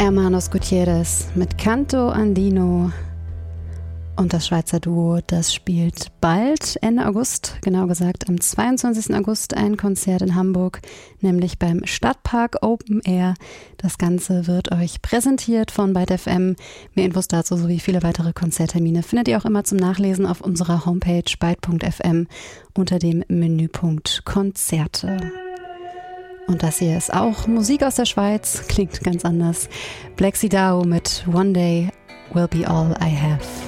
Hermanos Gutierrez mit Canto Andino und das Schweizer Duo, das spielt bald, Ende August, genau gesagt am 22. August ein Konzert in Hamburg, nämlich beim Stadtpark Open Air. Das Ganze wird euch präsentiert von Byte FM. Mehr Infos dazu sowie viele weitere Konzerttermine findet ihr auch immer zum Nachlesen auf unserer Homepage byte.fm unter dem Menüpunkt Konzerte. Und das hier ist auch Musik aus der Schweiz, klingt ganz anders. Black Sea Dao mit One Day Will Be All I Have.